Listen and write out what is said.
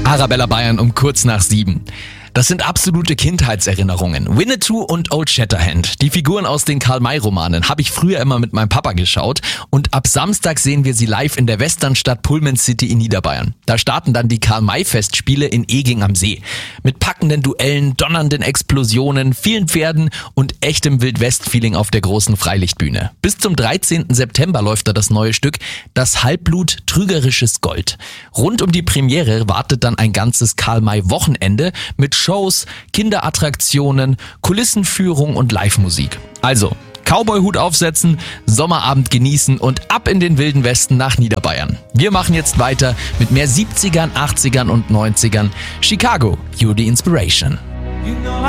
Arabella Bayern um kurz nach 7. Das sind absolute Kindheitserinnerungen. Winnetou und Old Shatterhand, die Figuren aus den Karl-May-Romanen, habe ich früher immer mit meinem Papa geschaut. Und ab Samstag sehen wir sie live in der Westernstadt Pullman City in Niederbayern. Da starten dann die Karl-May-Festspiele in Eging am See. Mit packenden Duellen, donnernden Explosionen, vielen Pferden und echtem Wild-West-Feeling auf der großen Freilichtbühne. Bis zum 13. September läuft da das neue Stück Das Halbblut trügerisches Gold. Rund um die Premiere wartet dann ein ganzes Karl-May-Wochenende mit Shows, Kinderattraktionen, Kulissenführung und Live-Musik. Also, Cowboy-Hut aufsetzen, Sommerabend genießen und ab in den wilden Westen nach Niederbayern. Wir machen jetzt weiter mit mehr 70ern, 80ern und 90ern. Chicago, you're the inspiration.